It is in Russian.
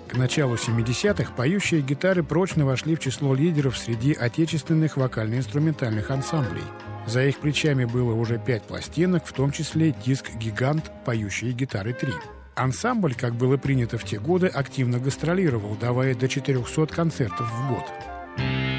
К началу 70-х поющие гитары прочно вошли в число лидеров среди отечественных вокально-инструментальных ансамблей. За их плечами было уже 5 пластинок, в том числе диск-гигант «Поющие гитары 3». Ансамбль, как было принято в те годы, активно гастролировал, давая до 400 концертов в год.